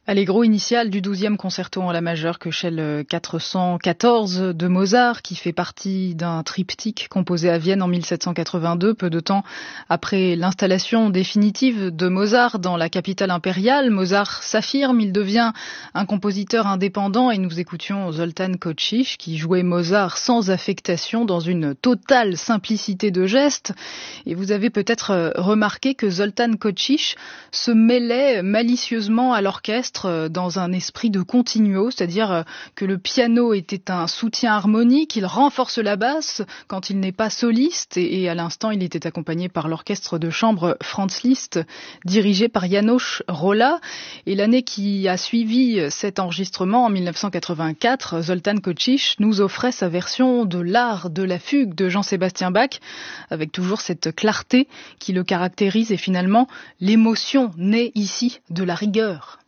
Allegro initial du 12e concerto en la majeure Köchel 414 de Mozart, qui fait partie d'un triptyque composé à Vienne en 1782, peu de temps après l'installation définitive de Mozart dans la capitale impériale. Mozart s'affirme, il devient un compositeur indépendant et nous écoutions Zoltán Kocsich qui jouait Mozart sans affectation dans une totale simplicité de gestes. Et vous avez peut-être remarqué que Zoltán Kocsich se mêlait malicieusement à l'orchestre dans un esprit de continuo, c'est-à-dire que le piano était un soutien harmonique, il renforce la basse quand il n'est pas soliste et à l'instant il était accompagné par l'orchestre de chambre Franz Liszt dirigé par János Róla. Et l'année qui a suivi cet enregistrement, en 1984, Zoltán Kocsich nous offrait sa version de l'art de la fugue de Jean-Sébastien Bach, avec toujours cette clarté qui le caractérise et finalement l'émotion naît ici de la rigueur.